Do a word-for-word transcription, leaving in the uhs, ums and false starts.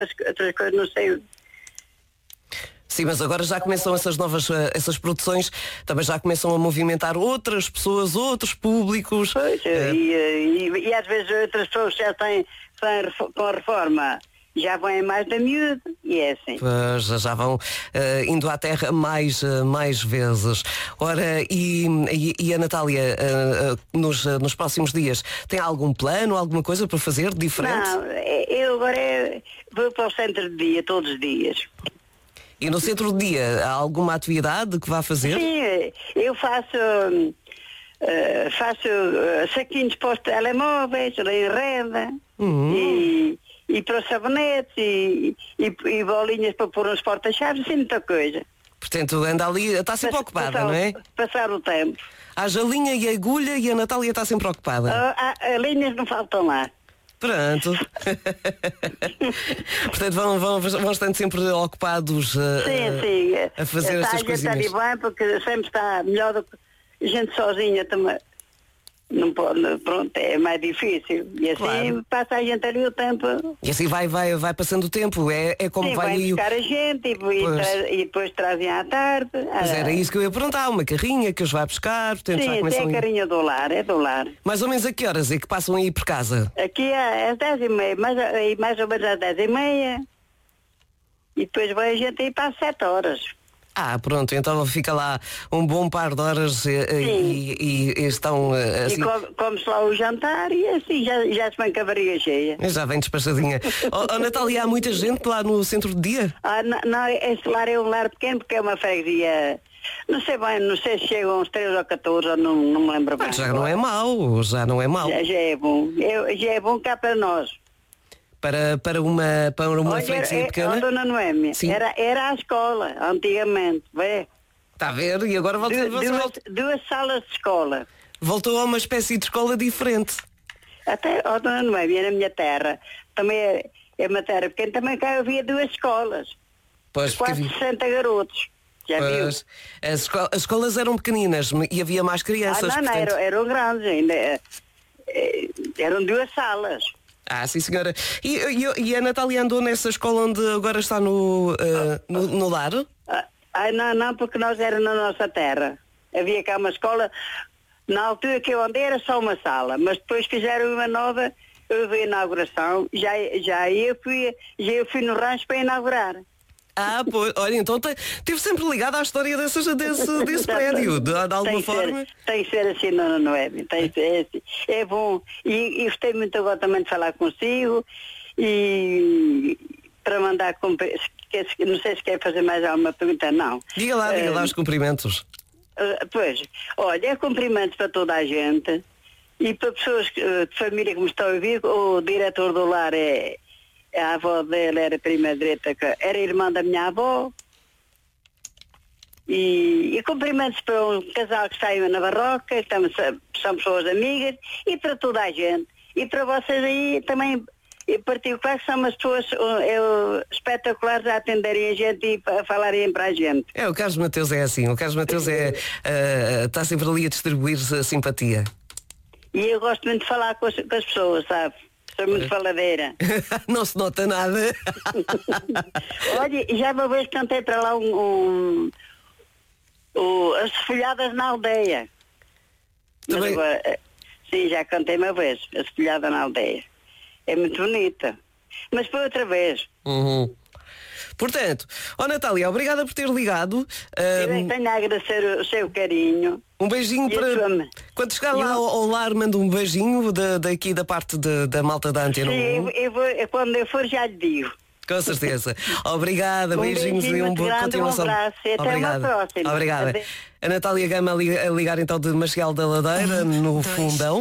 outras coisas, não sei. Sim, mas agora já começam essas novas, essas produções, também já começam a movimentar outras pessoas, outros públicos. Pois, é. e, e, e às vezes outras pessoas já têm, têm com a reforma, já vão mais da miúdo, e é assim. Pois, já vão uh, indo à terra mais, uh, mais vezes. Ora, e, e, e a Natália, uh, uh, nos, uh, nos próximos dias, tem algum plano, alguma coisa para fazer diferente? Não, eu agora é, vou para o centro de dia todos os dias. E no centro do dia, há alguma atividade que vá fazer? Sim, eu faço, uh, faço uh, saquinhos para os telemóveis, enreda, uhum. e, e para os sabonetes, e, e, e bolinhas para pôr nos porta-chaves, assim muita coisa. Portanto, anda ali, está sempre Pas, ocupada, passar, não é? Passar o tempo. Haja linha e agulha e a Natália está sempre ocupada. Uh, uh, linhas não faltam lá. Pronto. Portanto, vão, vão, vão estando sempre ocupados a, sim, sim. a fazer está, essas coisinhas. Está bem, porque sempre está melhor do que gente sozinha também. Não pode, pronto, é mais difícil. E assim claro. Passa a gente ali o tempo. E assim vai, vai, vai passando o tempo. É, é como sim, vai vai aí. buscar a gente e, e, tra e depois trazem à tarde. Mas era isso que eu ia perguntar, uma carrinha que os vai buscar, portanto sim, já é começam a carrinha do lar, é do lar. Mais ou menos a que horas é que passam aí por casa? Aqui é às dez e meia, mais, mais ou menos às dez e meia. E depois vai a gente ir para as sete horas. Ah, pronto, então fica lá um bom par de horas e, e, e, e estão assim... E come-se lá o jantar e assim já, já se vem com a barriga cheia. Já vem despachadinha. oh, oh, Natália, há muita gente lá no centro de dia? Ah, não, não, esse lar é um lar pequeno porque é uma freguesia. Não sei bem, não sei se chegam uns três ou catorze, não, não me lembro bem. Ah, já não é mau, já não é mau. Já, já é bom, é, já é bom cá para nós. Para, para uma, para uma Olha, freguesia é, pequena? Oh, dona Noémia, era, era a escola, antigamente, vê? Está a ver? E agora volta, du, você duas, volta. duas salas de escola. Voltou a uma espécie de escola diferente. Até, oh, dona Noémia, na minha terra, também é, é uma terra pequena, também cá havia duas escolas. Pois, quase sessenta garotos. Já pois, viu? As, esco as escolas eram pequeninas e havia mais crianças. Ah, não, não, portanto... eram, eram grandes ainda. Eram duas salas. Ah, sim senhora. E, e, e a Natália andou nessa escola onde agora está no, uh, no, no lar? Ah, não, não, porque nós éramos na nossa terra. Havia cá uma escola, na altura que eu andei era só uma sala, mas depois fizeram uma nova, houve a inauguração, já, já, eu fui, já eu fui no rancho para inaugurar. Ah, pois, olha, então te, esteve sempre ligada à história dessas, desse, desse prédio, de, de alguma tem forma. Ser, tem que ser assim, não, não é? Tem que ser assim. É bom. E, e gostei muito agora também de falar consigo e para mandar, não sei se quer fazer mais alguma pergunta, não. Diga lá, diga uh, lá os cumprimentos. Uh, pois, olha, é cumprimentos para toda a gente e para pessoas uh, de família que me estão a ouvir, o diretor do lar é... A avó dele era prima direita, era irmã da minha avó. E, e cumprimentos para um casal que saiu na Barroca, estamos, são pessoas amigas, e para toda a gente. E para vocês aí também, em particular, que são umas pessoas eu, espetaculares a atenderem a gente e a falarem para a gente. É, o Carlos Mateus é assim, o Carlos Mateus é, uh, está sempre ali a distribuir a simpatia. E eu gosto muito de falar com as, com as pessoas, sabe? Sou muito faladeira. Não se nota nada. Olha, já uma vez cantei para lá um, um, um, as folhadas na aldeia. Mas agora, sim, já cantei uma vez, as folhadas na aldeia. É muito bonita. Mas foi outra vez. Uhum. Portanto, ó oh, Natália, obrigada por ter ligado. Eu um, tenho a agradecer o seu carinho. Um beijinho para... Sua... Quando chegar lá ao, ao lar, manda um beijinho da, daqui da parte de, da malta da Antena. Sim, eu, eu vou, quando eu for já lhe digo. Com certeza. Obrigada, um beijinhos e um bom continuação. Um abraço e até uma próxima. Obrigada. A Natália Gama a ligar então de Maciel da Ladeira, no Fundão.